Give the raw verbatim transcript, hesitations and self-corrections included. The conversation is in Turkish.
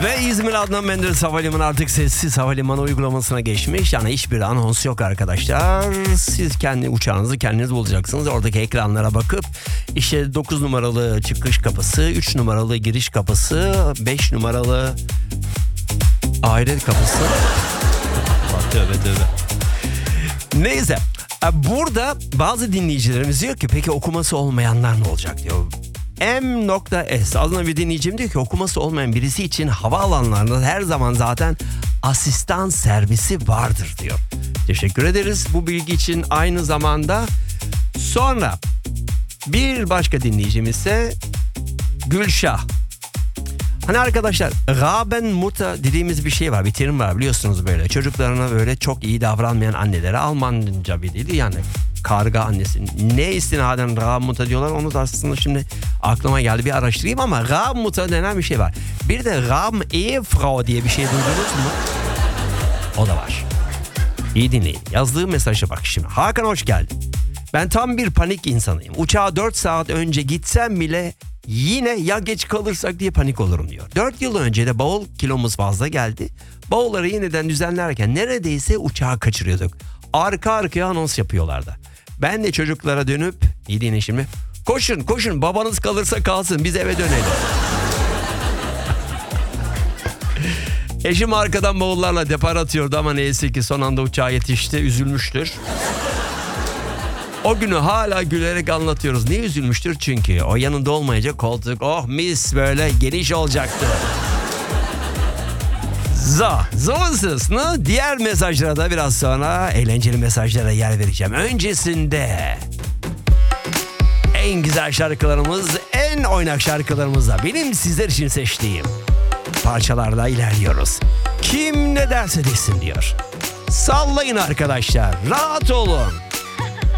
Ve İzmir Adnan Menderes Havalimanı artık sessiz havalimanı uygulamasına geçmiş. Yani hiçbir anons yok arkadaşlar. Siz kendi uçağınızı kendiniz bulacaksınız. Oradaki ekranlara bakıp işte dokuz numaralı çıkış kapısı, üç numaralı giriş kapısı, beş numaralı aile kapısı. Bak, tövbe tövbe. Neyse. Burada bazı dinleyicilerimiz diyor ki peki okuması olmayanlar ne olacak diyor. M.S adına bir dinleyicim diyor ki okuması olmayan birisi için havaalanlarında her zaman zaten asistan servisi vardır diyor. Teşekkür ederiz bu bilgi için aynı zamanda. Sonra bir başka dinleyicimiz ise Gülşah. Hani arkadaşlar Raben Mutter dediğimiz bir şey var, bir terim var biliyorsunuz böyle. Çocuklarına böyle çok iyi davranmayan annelere Almanca bir dili yani karga annesi. Ne istinaden Raben Mutter diyorlar onu da aslında şimdi aklıma geldi, bir araştırayım ama Raben Mutter denen bir şey var. Bir de Raben Ehefrau diye bir şey duydunuz mu? O da var. İyi dinleyin. Yazdığı mesaja bak şimdi. Hakan hoş geldin. Ben tam bir panik insanıyım. Uçağa dört saat önce gitsem bile yine ya geç kalırsak diye panik olurum diyor. dört yıl önce de bavul kilomuz fazla geldi. Bavulları yeniden düzenlerken neredeyse uçağı kaçırıyorduk. Arka arkaya anons yapıyorlardı. Ben de çocuklara dönüp, iyi dinle şimdi. Koşun koşun babanız kalırsa kalsın biz eve dönelim. Eşim arkadan bavullarla depar atıyordu ama neyse ki son anda uçağa yetişti, üzülmüştür. O günü hala gülerek anlatıyoruz. Niye üzülmüştür? Çünkü o yanında olmayınca koltuk oh mis böyle geniş olacaktı. So, so'suz. Diğer mesajlara da biraz sonra eğlenceli mesajlara yer vereceğim. Öncesinde en güzel şarkılarımız, en oynak şarkılarımızla benim sizler için seçtiğim parçalarla ilerliyoruz. Kim ne derse desin diyor. Sallayın arkadaşlar, rahat olun.